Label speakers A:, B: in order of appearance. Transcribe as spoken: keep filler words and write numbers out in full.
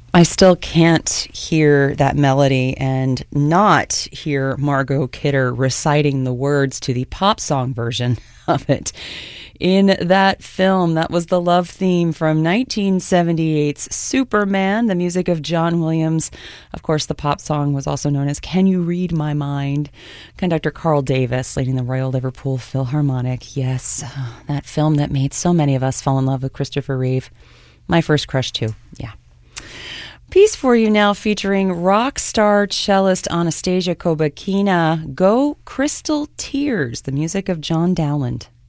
A: I still can't hear that melody and not hear Margot Kidder reciting the words to the pop song version of it. In that film, that was the love theme from nineteen seventy-eight's Superman, the music of John Williams. Of course, the pop song was also known as Can You Read My Mind? Conductor Carl Davis leading the Royal Liverpool Philharmonic. Yes, that film that made so many of us fall in love with Christopher Reeve. My first crush, too. Yeah. Piece for you now featuring rock star cellist Anastasia Kobakina, Go Crystal Tears, the music of John Dowland.